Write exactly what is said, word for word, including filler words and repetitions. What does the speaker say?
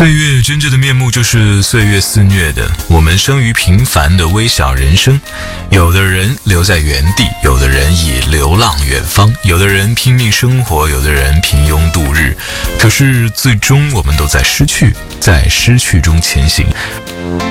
岁月真正的面目就是岁月肆虐的，我们生于平凡的微小人生，有的人留在原地，有的人已流浪远方，有的人拼命生活，有的人平庸度日，可是最终我们都在失去，在失去中前行。